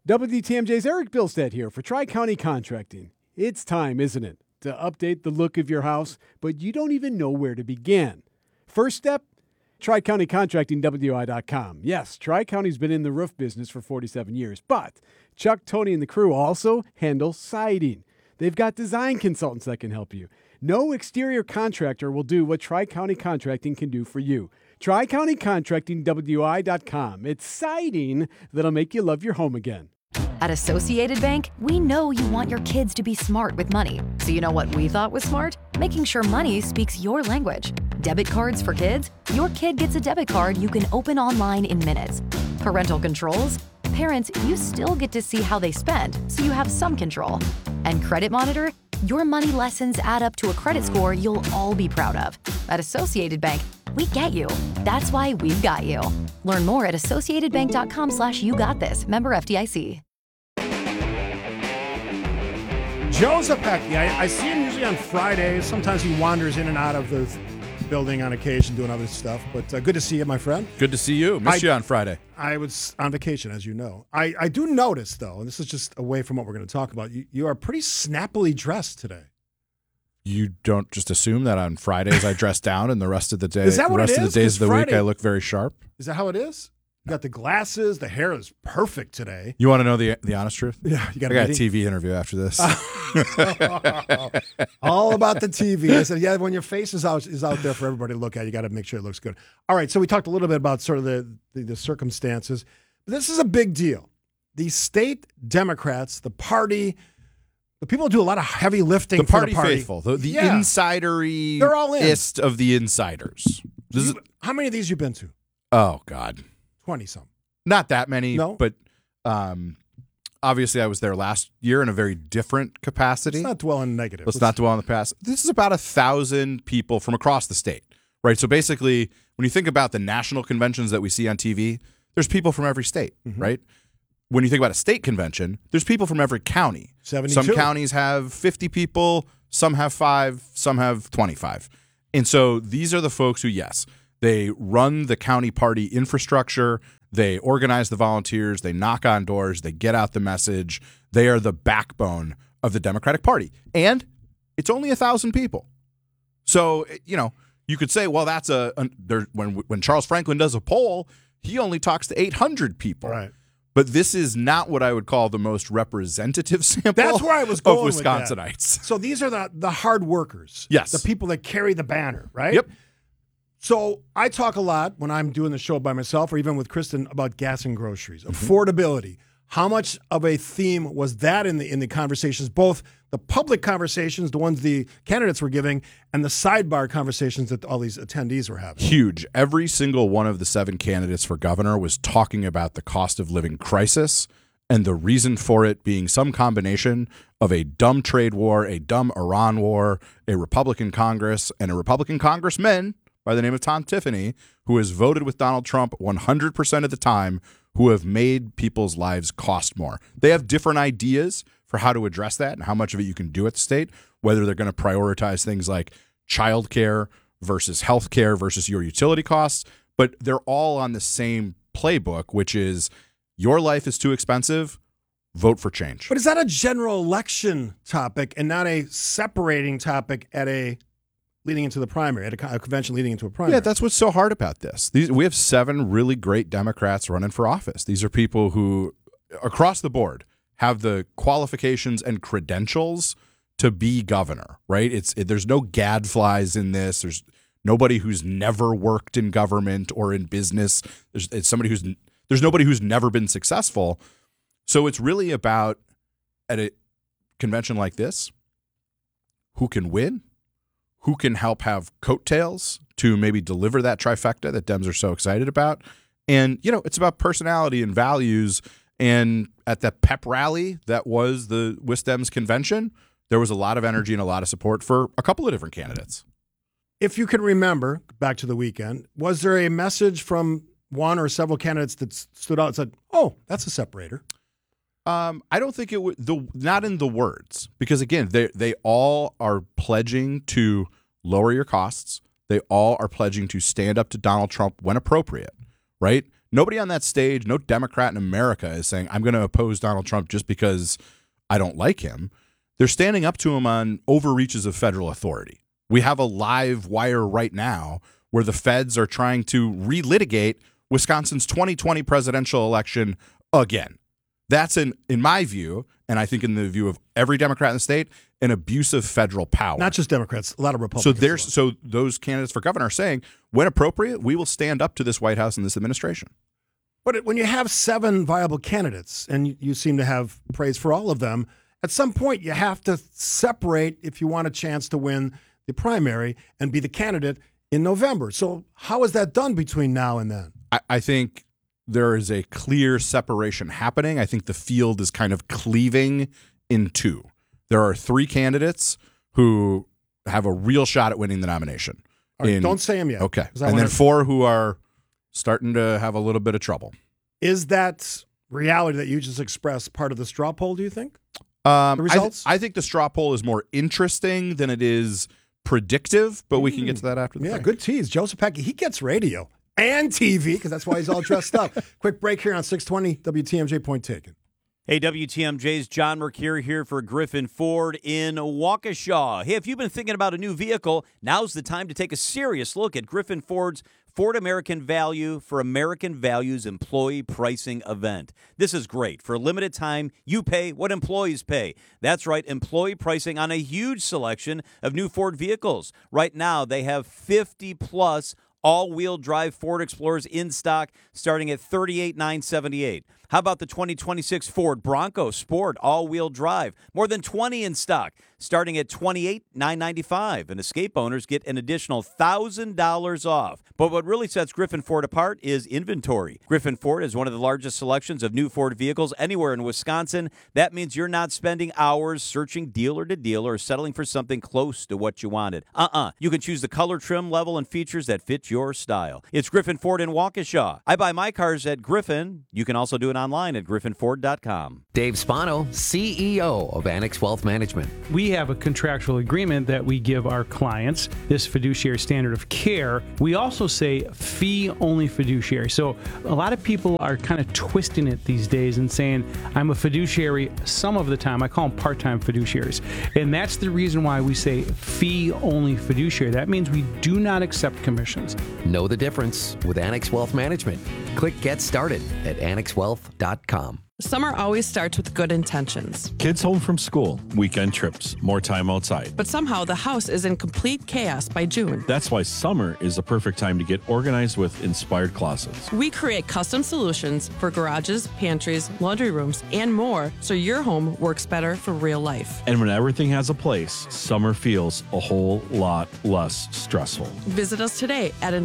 WTMJ's Eric Bilstead here for Tri-County Contracting. It's time, isn't it, to update the look of your house, but you don't even know where to begin. First step, TriCountyContractingWI.com. Yes, Tri-County's been in the roof business for 47 years, but Chuck, Tony, and the crew also handle siding. They've got design consultants that can help you. No exterior contractor will do what Tri-County Contracting can do for you. TriCountyContractingWI.com. It's siding that'll make you love your home again. At Associated Bank, we know you want your kids to be smart with money. So you know what we thought was smart? Making sure money speaks your language. Debit cards for kids? Your kid gets a debit card you can open online in minutes. Parental controls? Parents, you still get to see how they spend, so you have some control. And Credit Monitor? Your money lessons add up to a credit score you'll all be proud of. At Associated Bank, we get you. That's why we've got you. Learn more at associatedbank.com/you-got-this. Member FDIC. Joe Zepecki, I see him usually on Fridays. Sometimes he wanders in and out of the building on occasion doing other stuff. But good to see you, my friend. Good to see you. Missed you on Friday. I was on vacation, as you know. I do notice, though, and this is just away from what we're going to talk about, you are pretty snappily dressed today. You don't just assume that on Fridays I dress down and the rest of the day, is that what the rest it of is? the days of the Friday, week I look very sharp. Is that how it is? You got the glasses. The hair is perfect today. You want to know the honest truth? Yeah, I got a TV interview after this. All about the TV. I said, yeah, when your face is out there for everybody to look at, you got to make sure it looks good. All right, so we talked a little bit about sort of the circumstances. This is a big deal. The state Democrats, the party, the people who do a lot of heavy lifting the for party the party. faithful, the insidery, they're all in. Ist of the insiders. How many of these you been to? Oh, God. 20-some. Not that many, no? But obviously I was there last year in a very different capacity. Let's not dwell on negative. Let's not dwell on the past. This is about 1,000 people from across the state, right? So basically, when you think about the national conventions that we see on TV, there's people from every state, right? When you think about a state convention, there's people from every county. 72. Some counties have 50 people, some have 5, some have 25. And so these are the folks who, yes, they run the county party infrastructure, they organize the volunteers, they knock on doors, they get out the message. They are the backbone of the Democratic Party. And it's only 1,000 people. So, you could say, well, that's when Charles Franklin does a poll, he only talks to 800 people. Right. But this is not what I would call the most representative sample. That's where I was going of with Wisconsinites. So these are the hard workers. Yes. The people that carry the banner, right? Yep. So I talk a lot when I'm doing the show by myself or even with Kristen about gas and groceries, affordability. How much of a theme was that in the conversations, both the public conversations, the ones the candidates were giving, and the sidebar conversations that all these attendees were having? Huge. Every single one of the 7 candidates for governor was talking about the cost of living crisis and the reason for it being some combination of a dumb trade war, a dumb Iran war, a Republican Congress, and a Republican congressman by the name of Tom Tiffany, who has voted with Donald Trump 100% of the time, who have made people's lives cost more. They have different ideas for how to address that and how much of it you can do at the state, whether they're going to prioritize things like childcare versus healthcare versus your utility costs, but they're all on the same playbook, which is your life is too expensive, vote for change. But is that a general election topic and not a separating topic at a leading into the primary, at a convention leading into a primary? Yeah, that's what's so hard about this. We have 7 really great Democrats running for office. These are people who, across the board, have the qualifications and credentials to be governor, right? There's no gadflies in this. There's nobody who's never worked in government or in business. There's nobody who's never been successful. So it's really about, at a convention like this, who can win, who can help have coattails to maybe deliver that trifecta that Dems are so excited about. And, it's about personality and values. And at the pep rally that was the WisDems convention, there was a lot of energy and a lot of support for a couple of different candidates. If you can remember, back to the weekend, was there a message from one or several candidates that stood out and said, oh, that's a separator? I don't think it would, not in the words, because again, they all are pledging to lower your costs. They all are pledging to stand up to Donald Trump when appropriate, right? Nobody on that stage, no Democrat in America is saying, I'm going to oppose Donald Trump just because I don't like him. They're standing up to him on overreaches of federal authority. We have a live wire right now where the feds are trying to relitigate Wisconsin's 2020 presidential election again. That's, in my view, and I think in the view of every Democrat in the state, an abuse of federal power. Not just Democrats, a lot of Republicans. So those candidates for governor are saying, when appropriate, we will stand up to this White House and this administration. But when you have 7 viable candidates, and you seem to have praise for all of them, at some point you have to separate if you want a chance to win the primary and be the candidate in November. So how is that done between now and then? I think there is a clear separation happening. I think the field is kind of cleaving in two. There are 3 candidates who have a real shot at winning the nomination. All right, don't say them yet. Okay. And then 4 who are starting to have a little bit of trouble. Is that reality that you just expressed part of the straw poll, do you think? The results? I think the straw poll is more interesting than it is predictive, but we can get to that after the break. Good tease. Joseph Pecky, he gets radio and TV because that's why he's all dressed up. Quick break here on 620 WTMJ. Point taken. Hey, WTMJ's John Mercure here for Griffin Ford in Waukesha. Hey, if you've been thinking about a new vehicle, now's the time to take a serious look at Griffin Ford's Ford American Value for American Values Employee Pricing event. This is great. For a limited time, you pay what employees pay. That's right, employee pricing on a huge selection of new Ford vehicles. Right now, they have 50-plus all-wheel drive Ford Explorers in stock starting at $38,978. How about the 2026 Ford Bronco Sport all-wheel drive? More than 20 in stock starting at $28,995. And Escape owners get an additional $1,000 off. But what really sets Griffin Ford apart is inventory. Griffin Ford is one of the largest selections of new Ford vehicles anywhere in Wisconsin. That means you're not spending hours searching dealer to dealer or settling for something close to what you wanted. You can choose the color, trim, level, and features that fit your style. It's Griffin Ford in Waukesha. I buy my cars at Griffin. You can also do it online at griffinford.com. Dave Spano, CEO of Annex Wealth Management. We have a contractual agreement that we give our clients, this fiduciary standard of care. We also say fee-only fiduciary. So a lot of people are kind of twisting it these days and saying, I'm a fiduciary some of the time. I call them part-time fiduciaries. And that's the reason why we say fee-only fiduciary. That means we do not accept commissions. Know the difference with Annex Wealth Management. Click Get Started at annexwealth.com. Summer always starts with good intentions. Kids home from school, weekend trips, more time outside. But somehow the house is in complete chaos by June. That's why summer is the perfect time to get organized with Inspired Closets. We create custom solutions for garages, pantries, laundry rooms, and more so your home works better for real life. And when everything has a place, summer feels a whole lot less stressful. Visit us today at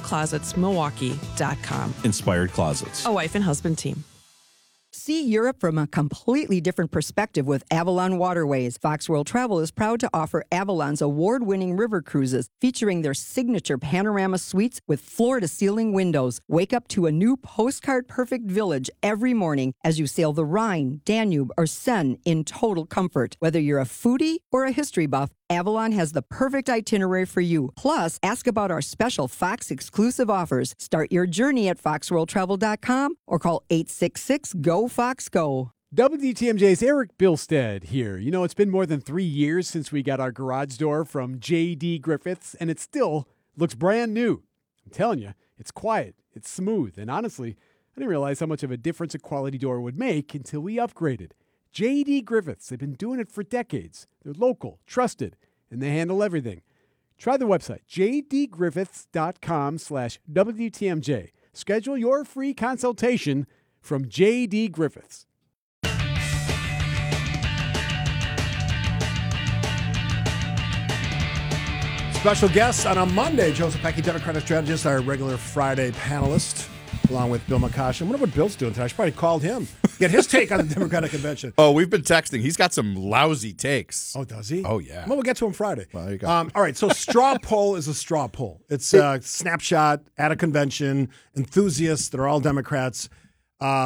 InspiredClosetsMilwaukee.com. Inspired Closets. A wife and husband team. See Europe from a completely different perspective with Avalon Waterways. Fox World Travel is proud to offer Avalon's award-winning river cruises featuring their signature panorama suites with floor-to-ceiling windows. Wake up to a new postcard-perfect village every morning as you sail the Rhine, Danube, or Seine in total comfort. Whether you're a foodie or a history buff, Avalon has the perfect itinerary for you. Plus, ask about our special Fox exclusive offers. Start your journey at foxworldtravel.com or call 866-GO-FOX-GO. WTMJ's Eric Bilstead here. You know, it's been more than 3 years since we got our garage door from J.D. Griffiths, and it still looks brand new. I'm telling you, it's quiet, it's smooth, and honestly, I didn't realize how much of a difference a quality door would make until we upgraded. J.D. Griffiths, they've been doing it for decades. They're local, trusted, and they handle everything. Try the website, jdgriffiths.com/WTMJ. Schedule your free consultation from J.D. Griffiths. Special guest on a Monday, Joseph Pecky, Democratic strategist, our regular Friday panelist, along with Bill McCoshen. I wonder what Bill's doing today. I should probably call him, get his take on the Democratic convention. Oh, we've been texting. He's got some lousy takes. Oh, does he? Oh, yeah. Well, we'll get to him Friday. Well, there you go. All right, so straw poll is a straw poll. It's a snapshot at a convention, enthusiasts that are all Democrats.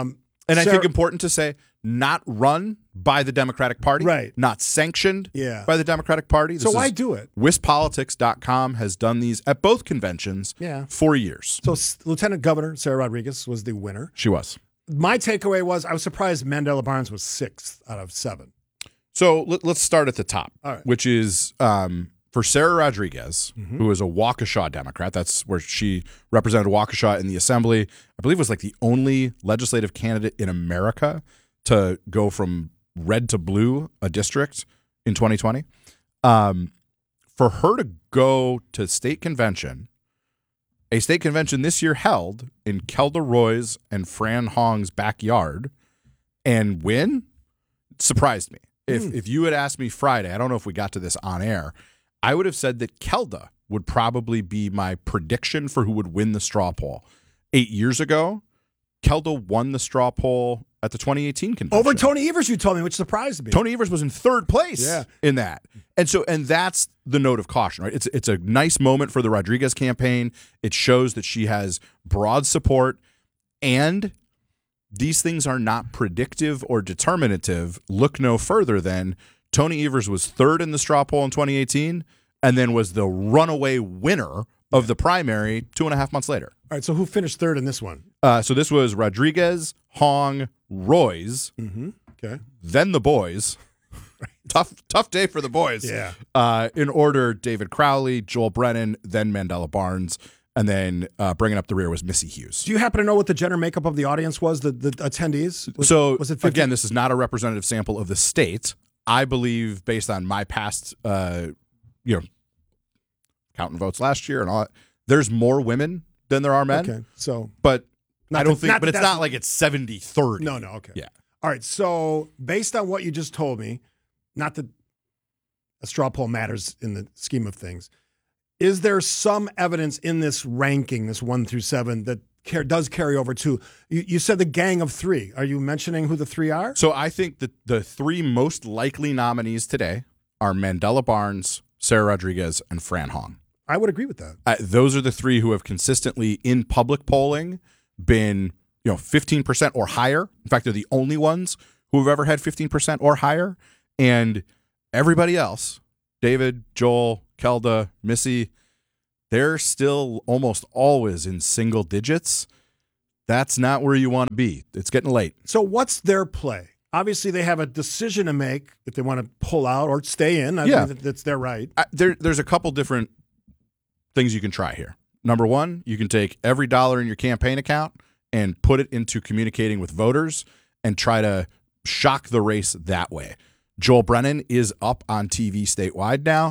And I think important to say, not run by the Democratic Party, right? Not sanctioned by the Democratic Party. So why do it? WisPolitics.com has done these at both conventions for years. So Lieutenant Governor Sarah Rodriguez was the winner. She was. My takeaway was I was surprised Mandela Barnes was 6th out of 7. So let's start at the top, right. Which is for Sarah Rodriguez, who is a Waukesha Democrat. That's where she represented Waukesha in the Assembly. I believe was like the only legislative candidate in America to go from red to blue a district in 2020. For her to go to state convention, a state convention this year held in Kelda Roy's and Fran Hong's backyard, and win, surprised me. If you had asked me Friday, I don't know if we got to this on air, I would have said that Kelda would probably be my prediction for who would win the straw poll. 8 years ago, Kelda won the straw poll at the 2018 convention. Over Tony Evers, you told me, which surprised me. Tony Evers was in 3rd place in that. And that's the note of caution, right? It's a nice moment for the Rodriguez campaign. It shows that she has broad support, and these things are not predictive or determinative. Look no further than Tony Evers was 3rd in the straw poll in 2018 and then was the runaway winner of the primary 2.5 months later. All right, so who finished 3rd in this one? So this was Rodriguez, Hong, Roy's, then the boys. Tough day for the boys. Yeah. In order, David Crowley, Joel Brennan, then Mandela Barnes, and then bringing up the rear was Missy Hughes. Do you happen to know what the gender makeup of the audience was, the attendees? Was it 50? Again, this is not a representative sample of the state. I believe, based on my past, counting votes last year and all that, there's more women than there are men. Okay, so but I don't think. But it's not like it's 70-30. No. Okay. Yeah. All right. So based on what you just told me, not that a straw poll matters in the scheme of things, is there some evidence in this ranking, this 1 through 7, that does carry over to? You said the gang of 3. Are you mentioning who the 3 are? So I think that the 3 most likely nominees today are Mandela Barnes, Sarah Rodriguez, and Fran Hong. I would agree with that. Those are the 3 who have consistently in public polling been 15% or higher. In fact, they're the only ones who have ever had 15% or higher. And everybody else, David, Joel, Kelda, Missy, they're still almost always in single digits. That's not where you want to be. It's getting late. So what's their play? Obviously, they have a decision to make if they want to pull out or stay in. I think that's their right. There's a couple different things you can try here. Number one, you can take every dollar in your campaign account and put it into communicating with voters and try to shock the race that way. Joel Brennan is up on TV statewide now.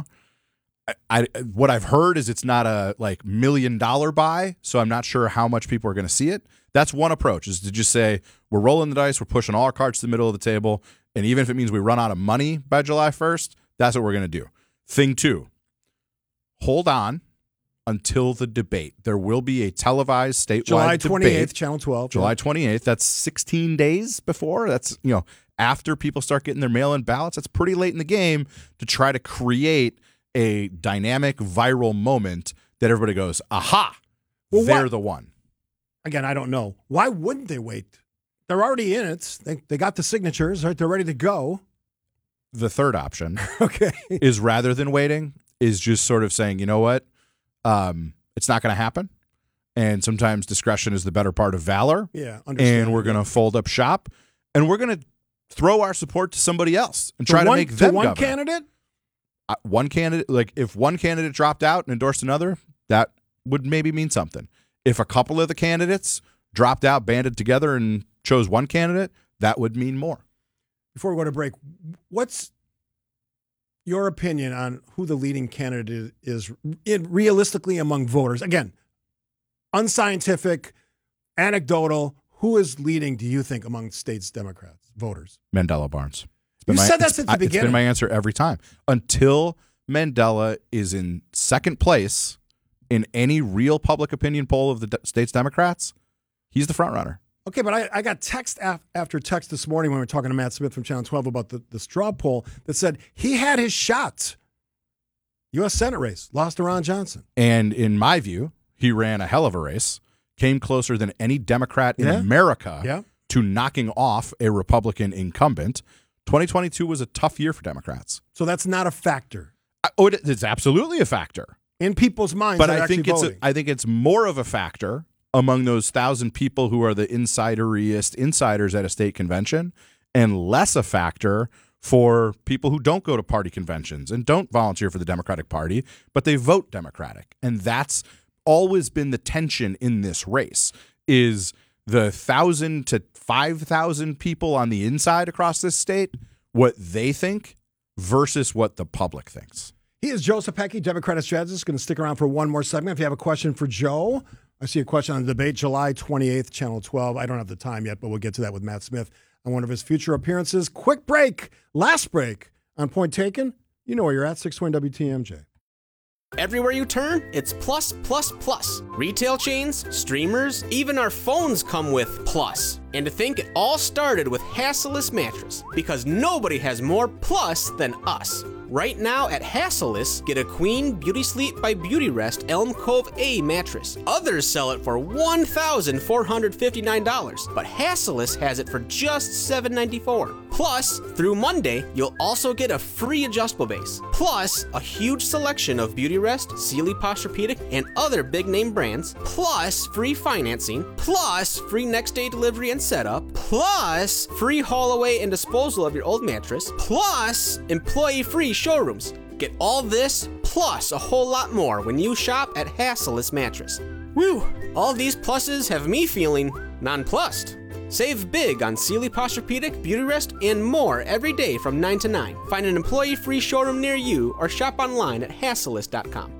What I've heard is it's not a $1 million buy, so I'm not sure how much people are going to see it. That's one approach, is to just say, we're rolling the dice, we're pushing all our cards to the middle of the table, and even if it means we run out of money by July 1st, that's what we're going to do. Thing 2, hold on until the debate. There will be a televised statewide July 28th, debate. Channel 12. July 28th. That's 16 days before. That's, after people start getting their mail-in ballots. That's pretty late in the game to try to create a dynamic viral moment that everybody goes, aha, they're the one. Again, I don't know. Why wouldn't they wait? They're already in it. They got the signatures, right? They're ready to go. The third option okay, is rather than waiting, is just sort of saying, you know what? It's not going to happen. And sometimes discretion is the better part of valor. Yeah, and we're going to fold up shop, and we're going to throw our support to somebody else and try to make them one governor. Candidate? One candidate, if one candidate dropped out and endorsed another, that would maybe mean something. If a couple of the candidates dropped out, banded together, and chose one candidate, that would mean more. Before we go to break, what's your opinion on who the leading candidate is realistically among voters? Again, unscientific, anecdotal. Who is leading, do you think, among states' Democrats, voters? Mandela Barnes. You said that since the beginning. It's been my answer every time. Until Mandela is in second place in any real public opinion poll of the state's Democrats, he's the front runner. Okay, but I got text after text this morning when we were talking to Matt Smith from Channel 12 about the straw poll that said he had his shot. U.S. Senate race, lost to Ron Johnson. And in my view, he ran a hell of a race, came closer than any Democrat in America to knocking off a Republican incumbent, 2022 was a tough year for Democrats. So that's not a factor. It's absolutely a factor in people's minds. But I think it's more of a factor among those 1,000 people who are the insiders at a state convention, and less a factor for people who don't go to party conventions and don't volunteer for the Democratic Party, but they vote Democratic. And that's always been the tension in this race, is the 1,000 to 5,000 people on the inside across this state, what they think versus what the public thinks. He is Joe Zepecki, Democratic strategist. Going to stick around for one more segment. If you have a question for Joe, I see a question on the debate, July 28th, Channel 12. I don't have the time yet, but we'll get to that with Matt Smith on one of his future appearances. Quick break, last break on Point Taken. You know where you're at, 620 WTMJ. Everywhere you turn, it's plus, plus, plus. Retail chains, streamers, even our phones come with plus. And to think it all started with Hassellus Mattress, because nobody has more plus than us. Right now at Hassellus, get a Queen Beauty Sleep by Beautyrest Elm Cove A mattress. Others sell it for $1,459, but Hassellus has it for just $794. Plus, through Monday, you'll also get a free adjustable base. Plus, a huge selection of Beautyrest, Sealy Posturepedic, and other big name brands. Plus, free financing. Plus, free next day delivery and setup. Plus, free haul away and disposal of your old mattress. Plus, employee free showrooms. Get all this plus a whole lot more when you shop at Hassellus Mattress. Woo! All these pluses have me feeling nonplussed. Save big on Sealy Posturepedic, Beautyrest, and more every day from 9 to 9. Find an employee-free showroom near you or shop online at Hassellus.com.